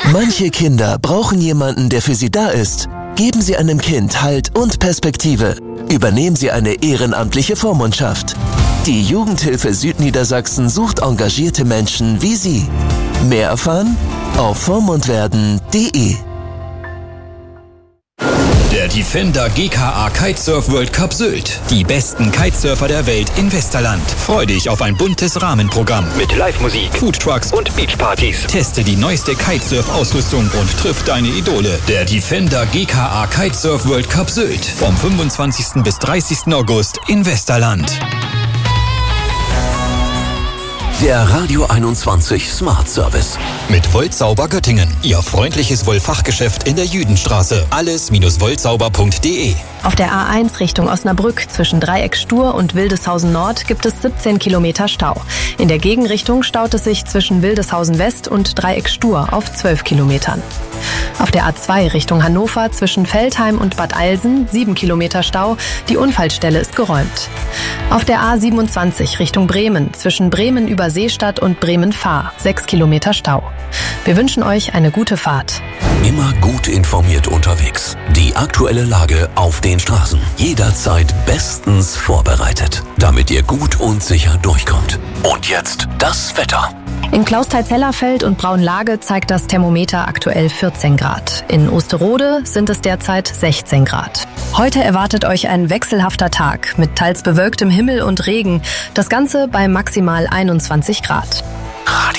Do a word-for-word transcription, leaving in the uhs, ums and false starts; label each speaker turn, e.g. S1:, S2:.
S1: Manche Kinder brauchen jemanden, der für sie da ist. Geben Sie einem Kind Halt und Perspektive. Übernehmen Sie eine ehrenamtliche Vormundschaft. Die Jugendhilfe Südniedersachsen sucht engagierte Menschen wie Sie. Mehr erfahren auf vormundwerden punkt de.
S2: Der Defender G K A Kitesurf World Cup Sylt. Die besten Kitesurfer der Welt in Westerland. Freu dich auf ein buntes Rahmenprogramm mit Live-Musik, Foodtrucks und Beachpartys. Teste die neueste Kitesurf-Ausrüstung und triff deine Idole. Der Defender G K A Kitesurf World Cup Sylt. Vom fünfundzwanzigsten bis dreißigsten August in Westerland.
S3: Der Radio einundzwanzig Smart Service.
S2: Mit Woltsauber Göttingen. Ihr freundliches Wollfachgeschäft in der Jüdenstraße. alles Wollsauber punkt de.
S4: Auf der A eins Richtung Osnabrück zwischen Dreieck Stur und Wildeshausen Nord gibt es siebzehn Kilometer Stau. In der Gegenrichtung staut es sich zwischen Wildeshausen West und Dreieck Stur auf zwölf Kilometern. Auf der A zwei Richtung Hannover zwischen Veltheim und Bad Eilsen sieben Kilometer Stau. Die Unfallstelle ist geräumt. Auf der A siebenundzwanzig Richtung Bremen zwischen Bremen über Seestadt und Bremen-Fahr sechs Kilometer Stau. Wir wünschen euch eine gute Fahrt.
S3: Immer gut informiert unterwegs. Die aktuelle Lage auf den Straßen. Jederzeit bestens vorbereitet, damit ihr gut und sicher durchkommt. Und jetzt das Wetter.
S4: In Klausthal-Zellerfeld und Braunlage zeigt das Thermometer aktuell vierzehn Grad. In Osterode sind es derzeit sechzehn Grad. Heute erwartet euch ein wechselhafter Tag mit teils bewölktem Himmel und Regen. Das Ganze bei maximal einundzwanzig Grad.
S3: Radio